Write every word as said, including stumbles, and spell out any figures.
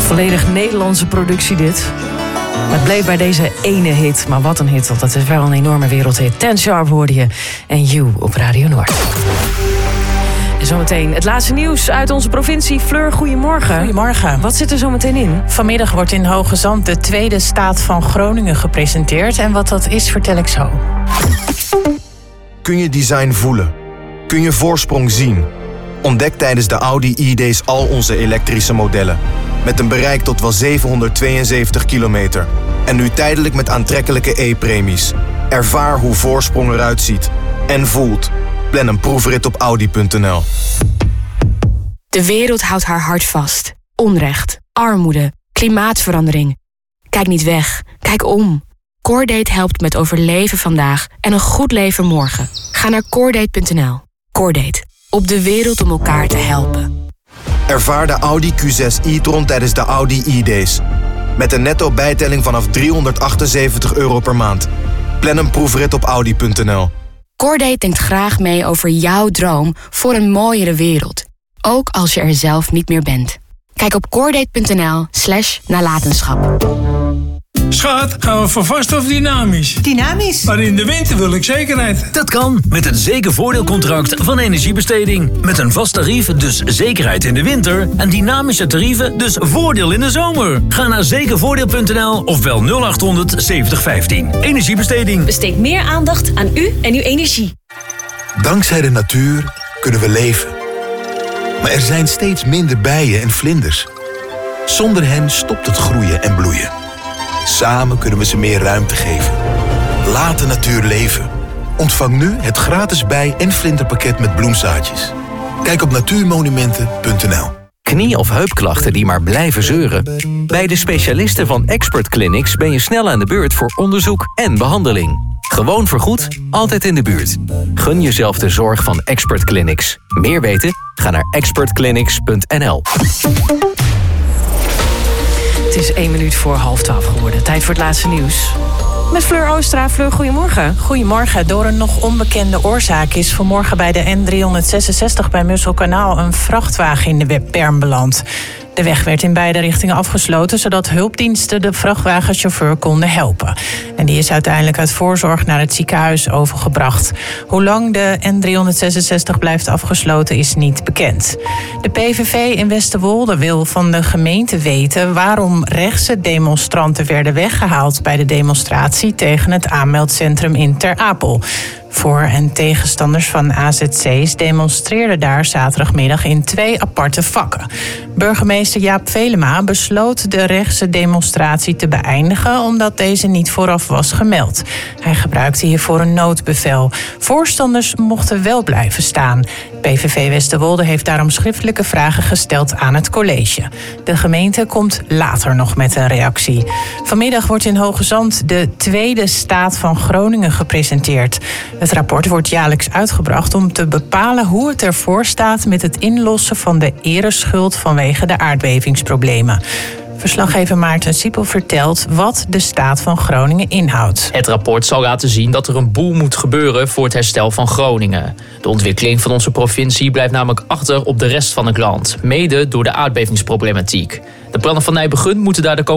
Volledig Nederlandse productie dit. Het bleef bij deze ene hit, maar wat een hit, want dat is wel een enorme wereldhit. Ten Sharp hoorde je en You op Radio Noord. En zometeen het laatste nieuws uit onze provincie. Fleur, goedemorgen. Goedemorgen. Wat zit er zometeen in? Vanmiddag wordt in Hoge Zand de tweede staat van Groningen gepresenteerd. En wat dat is, vertel ik zo. Kun je design voelen? Kun je voorsprong zien? Ontdek tijdens de Audi e-days al onze elektrische modellen. Met een bereik tot wel zevenhonderdtweeënzeventig kilometer. En nu tijdelijk met aantrekkelijke e-premies. Ervaar hoe voorsprong eruit ziet. En voelt. Plan een proefrit op audi punt n l. De wereld houdt haar hart vast. Onrecht, armoede, klimaatverandering. Kijk niet weg, kijk om. Coredate helpt met overleven vandaag en een goed leven morgen. Ga naar coredate punt n l. Coredate, op de wereld om elkaar te helpen. Ervaar de Audi Q zes e-tron tijdens de Audi e-days. Met een netto bijtelling vanaf driehonderdachtenzeventig euro per maand. Plan een proefrit op audi punt n l. Coredate denkt graag mee over jouw droom voor een mooiere wereld. Ook als je er zelf niet meer bent. Kijk op coredate punt n l slash nalatenschap. Schat, gaan we voor vast of dynamisch? Dynamisch. Maar in de winter wil ik zekerheid. Dat kan met het zekervoordeelcontract van Energiebesteding. Met een vast tarief, dus zekerheid in de winter. En dynamische tarieven, dus voordeel in de zomer. Ga naar zekervoordeel punt n l of bel nul achthonderd zeventig vijftien. Energiebesteding. Besteed meer aandacht aan u en uw energie. Dankzij de natuur kunnen we leven. Maar er zijn steeds minder bijen en vlinders. Zonder hen stopt het groeien en bloeien. Samen kunnen we ze meer ruimte geven. Laat de natuur leven. Ontvang nu het gratis bij- en vlinderpakket met bloemzaadjes. Kijk op natuurmonumenten punt n l. Knie- of heupklachten die maar blijven zeuren? Bij de specialisten van Expert Clinics ben je snel aan de beurt voor onderzoek en behandeling. Gewoon vergoed, altijd in de buurt. Gun jezelf de zorg van Expert Clinics. Meer weten? Ga naar expert clinics punt n l. Het is één minuut voor half twaalf geworden. Tijd voor het laatste nieuws. Met Fleur Oostra. Fleur, goedemorgen. Goedemorgen. Door een nog onbekende oorzaak is vanmorgen bij de N driehonderdzesenzestig bij Musselkanaal een vrachtwagen in de berm beland. De weg werd in beide richtingen afgesloten, zodat hulpdiensten de vrachtwagenchauffeur konden helpen. En die is uiteindelijk uit voorzorg naar het ziekenhuis overgebracht. Hoe lang de N driehonderdzesenzestig blijft afgesloten is niet bekend. De P V V in Westerwolde wil van de gemeente weten waarom rechtse demonstranten werden weggehaald bij de demonstratie tegen het aanmeldcentrum in Ter Apel. Voor- en tegenstanders van A Z C's demonstreerden daar zaterdagmiddag in twee aparte vakken. Burgemeester Jaap Velema besloot de rechtse demonstratie te beëindigen omdat deze niet vooraf was gemeld. Hij gebruikte hiervoor een noodbevel. Voorstanders mochten wel blijven staan. P V V Westerwolde heeft daarom schriftelijke vragen gesteld aan het college. De gemeente komt later nog met een reactie. Vanmiddag wordt in Hoge Zand de tweede staat van Groningen gepresenteerd. Het rapport wordt jaarlijks uitgebracht om te bepalen hoe het ervoor staat met het inlossen van de ereschuld vanwege de aardbevingsproblemen. Verslaggever Maarten Siepel vertelt wat de staat van Groningen inhoudt. Het rapport zal laten zien dat er een boel moet gebeuren voor het herstel van Groningen. De ontwikkeling van onze provincie blijft namelijk achter op de rest van het land. Mede door de aardbevingsproblematiek. De plannen van Nijbegun moeten daar de komende